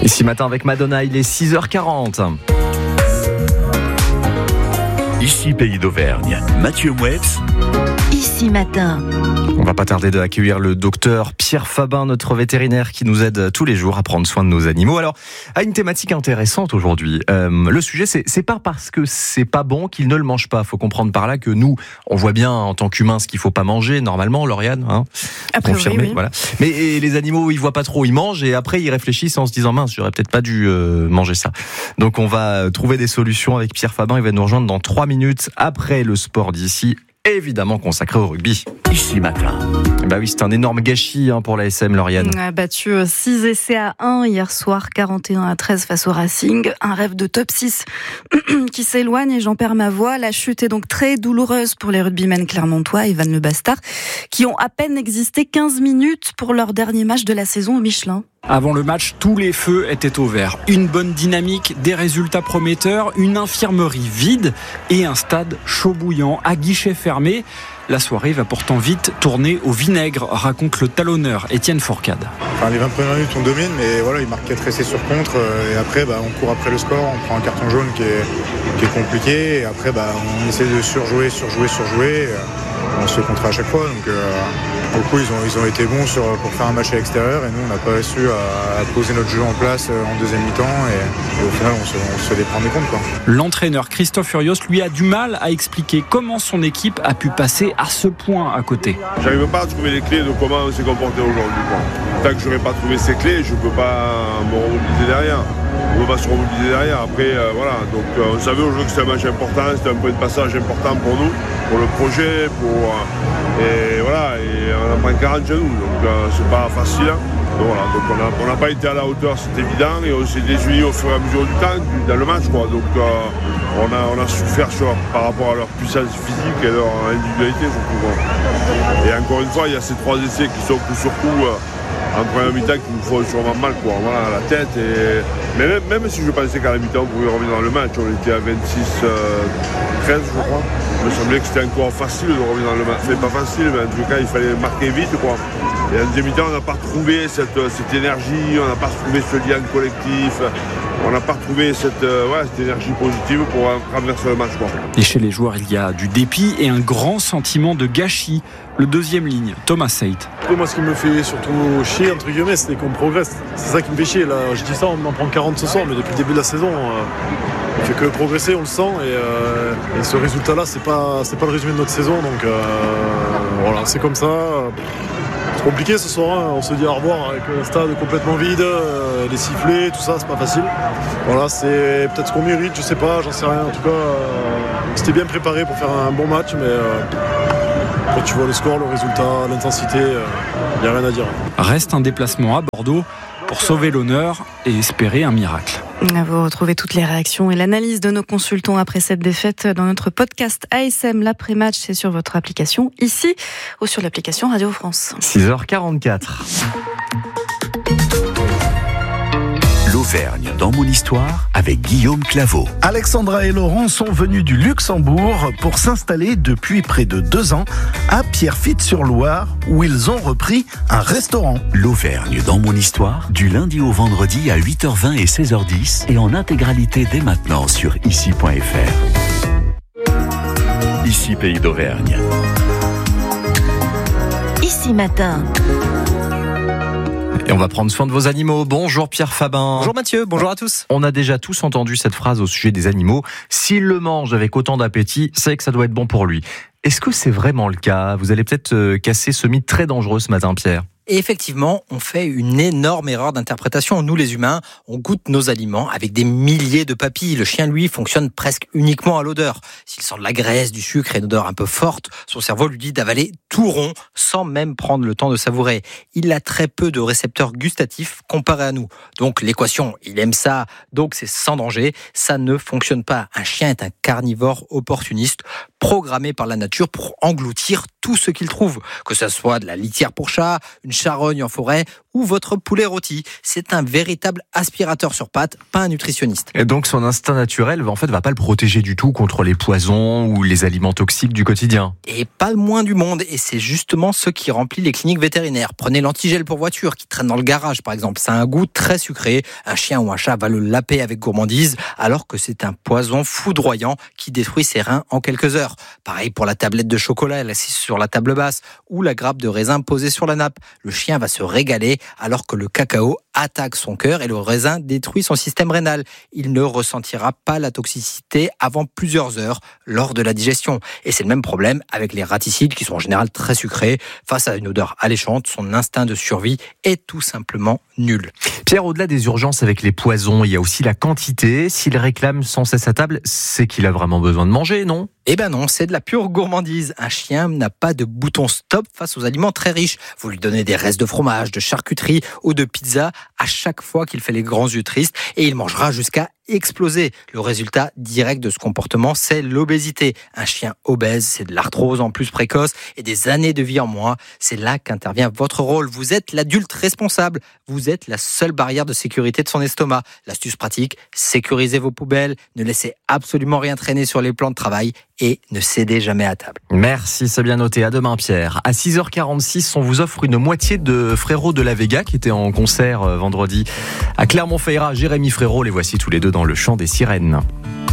Ici matin avec Madonna, il est 6h40. Ici Pays d'Auvergne, Mathieu Mouebs. Ici matin. On va pas tarder d'accueillir le docteur Pierre Fabin, notre vétérinaire qui nous aide tous les jours à prendre soin de nos animaux. Alors, à une thématique intéressante aujourd'hui. Le sujet, c'est pas parce que c'est pas bon qu'ils ne le mangent pas. Faut comprendre par là que nous, on voit bien en tant qu'humains ce qu'il faut pas manger normalement, Lauriane, hein, après confirmé, oui. voilà. Mais les animaux, ils voient pas trop, ils mangent et après ils réfléchissent en se disant mince, j'aurais peut-être pas dû manger ça. Donc on va trouver des solutions avec Pierre Fabin. Il va nous rejoindre dans 3 minutes après le sport d'ici, évidemment consacré au rugby. Ici matin. Bah oui, c'est un énorme gâchis pour la SM, Lauriane. On a battu 6 essais à 1 hier soir, 41-13 face au Racing. Un rêve de top 6 qui s'éloigne et j'en perds ma voix. La chute est donc très douloureuse pour les rugbymen clermontois et Van Le Bastard, qui ont à peine existé 15 minutes pour leur dernier match de la saison au Michelin. Avant le match, tous les feux étaient au vert. Une bonne dynamique, des résultats prometteurs, une infirmerie vide et un stade chaud bouillant à guichet fermé. La soirée va pourtant vite tourner au vinaigre, raconte le talonneur Étienne Fourcade. Enfin, les 20 premières minutes on domine, mais voilà, il marque 4 essais sur contre et après on court après le score, on prend un carton jaune qui est compliqué et après on essaie de surjouer, on se fait contrer à chaque fois. Donc du coup ils ont été bons pour faire un match à l'extérieur et nous on n'a pas su à poser notre jeu en place en deuxième mi-temps et au final on se fait des prendre des comptes, quoi. L'entraîneur Christophe Furios lui a du mal à expliquer comment son équipe a pu passer à ce point à côté. J'arrive pas à trouver les clés de comment on s'est comporté aujourd'hui, quoi. Tant que je n'aurai pas trouvé ces clés, je ne peux pas me remobiliser derrière. On ne peut pas se remobiliser derrière. Après, voilà. Donc, on savait aujourd'hui que c'était un match important, c'était un point de passage important pour nous, pour le projet, et voilà. Et on en prend 40 chez nous, donc c'est pas facile. Donc, voilà. Donc on n'a pas été à la hauteur, c'est évident, et on s'est désunis au fur et à mesure du temps dans le match, quoi. Donc on a souffert par rapport à leur puissance physique et leur individualité surtout, quoi. Et encore une fois, il y a ces 3 essais qui sont coup sur coup en première mi-temps qui nous font sûrement mal, quoi. Voilà, à la tête. Mais même si je pensais qu'à la mi-temps on pouvait revenir dans le match, on était à 26-13 je crois. Il me semblait que c'était encore facile de revenir dans le match. C'est pas facile, mais en tout cas il fallait marquer vite, quoi. Et en deuxième mi-temps on n'a pas retrouvé cette énergie, on n'a pas retrouvé ce lien collectif, on n'a pas retrouvé cette énergie positive pour renverser le match, quoi. Et chez les joueurs, il y a du dépit et un grand sentiment de gâchis. Le deuxième ligne, Thomas Seit. Moi, ce qui me fait surtout chier, entre guillemets, c'est qu'on progresse. C'est ça qui me fait chier. Là, je dis ça, on en prend 40 ce soir, mais depuis le début de la saison, on fait que progresser, on le sent. Et ce résultat-là, c'est pas le résumé de notre saison. Donc voilà, c'est comme ça. C'est compliqué ce soir, hein. On se dit au revoir avec le stade complètement vide, les sifflets, tout ça, c'est pas facile. Voilà, c'est peut-être ce qu'on mérite, je sais pas, j'en sais rien. En tout cas, c'était bien préparé pour faire un bon match, mais quand tu vois le score, le résultat, l'intensité, il n'y a rien à dire. Reste un déplacement à Bordeaux pour sauver l'honneur et espérer un miracle. Vous retrouvez toutes les réactions et l'analyse de nos consultants après cette défaite dans notre podcast ASM. L'après-match, c'est sur votre application ici ou sur l'application Radio France. 6h44. L'Auvergne dans mon histoire avec Guillaume Claveau. Alexandra et Laurent sont venus du Luxembourg pour s'installer depuis près de 2 ans à Pierrefitte-sur-Loire où ils ont repris un restaurant. L'Auvergne dans mon histoire, du lundi au vendredi à 8h20 et 16h10 et en intégralité dès maintenant sur ici.fr. Ici Pays d'Auvergne. Ici matin. Et on va prendre soin de vos animaux. Bonjour Pierre Fabin. Bonjour Mathieu, bonjour à tous. On a déjà tous entendu cette phrase au sujet des animaux. S'il le mange avec autant d'appétit, c'est que ça doit être bon pour lui. Est-ce que c'est vraiment le cas ? Vous allez peut-être casser ce mythe très dangereux ce matin, Pierre. Et effectivement, on fait une énorme erreur d'interprétation. Nous, les humains, on goûte nos aliments avec des milliers de papilles. Le chien, lui, fonctionne presque uniquement à l'odeur. S'il sent de la graisse, du sucre et une odeur un peu forte, son cerveau lui dit d'avaler tout rond sans même prendre le temps de savourer. Il a très peu de récepteurs gustatifs comparé à nous. Donc l'équation, il aime ça, donc c'est sans danger. Ça ne fonctionne pas. Un chien est un carnivore opportuniste, programmé par la nature pour engloutir tout ce qu'il trouve. Que ce soit de la litière pour chat, une charogne en forêt ou votre poulet rôti. C'est un véritable aspirateur sur pattes, pas un nutritionniste. Et donc son instinct naturel, en fait, va pas le protéger du tout contre les poisons ou les aliments toxiques du quotidien. Et pas le moins du monde, et c'est justement ce qui remplit les cliniques vétérinaires. Prenez l'antigel pour voiture qui traîne dans le garage par exemple, ça a un goût très sucré, un chien ou un chat va le laper avec gourmandise, alors que c'est un poison foudroyant qui détruit ses reins en quelques heures. Pareil pour la tablette de chocolat assise sur la table basse, ou la grappe de raisin posée sur la nappe. Le chien va se régaler, alors que le cacao attaque son cœur et le raisin détruit son système rénal. Il ne ressentira pas la toxicité avant plusieurs heures lors de la digestion. Et c'est le même problème avec les raticides qui sont en général très sucrés. Face à une odeur alléchante, son instinct de survie est tout simplement nul. Pierre, au-delà des urgences avec les poisons, il y a aussi la quantité. S'il réclame sans cesse à table, c'est qu'il a vraiment besoin de manger, non ? Eh ben non, c'est de la pure gourmandise. Un chien n'a pas de bouton stop face aux aliments très riches. Vous lui donnez des restes de fromage, de charcuterie ou de pizza à chaque fois qu'il fait les grands yeux tristes et il mangera jusqu'à exploser. Le résultat direct de ce comportement, c'est l'obésité. Un chien obèse, c'est de l'arthrose en plus précoce et des années de vie en moins. C'est là qu'intervient votre rôle. Vous êtes l'adulte responsable. Vous êtes la seule barrière de sécurité de son estomac. L'astuce pratique, sécurisez vos poubelles, ne laissez absolument rien traîner sur les plans de travail et ne cédez jamais à table. Merci, c'est bien noté. À demain, Pierre. À 6h46, on vous offre une moitié de Frérot de la Vega qui était en concert vendredi à Clermont-Ferrand. Jérémy Frérot, les voici tous les deux dans le chant des sirènes.